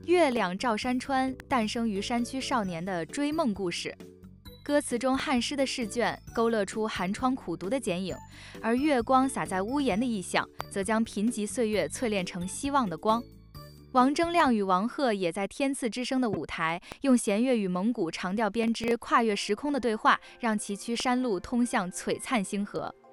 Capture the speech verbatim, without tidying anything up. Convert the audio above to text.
月亮照山川，诞生于山区少年的追梦故事。歌词中汉诗的试卷勾勒出寒窗苦读的剪影，而月光洒在屋檐的意象，则将贫瘠岁月淬炼成希望的光。王铮亮与王鹤也在天赐之声的舞台，用弦乐与蒙古长调编织跨越时空的对话，让崎岖山路通向璀璨星河。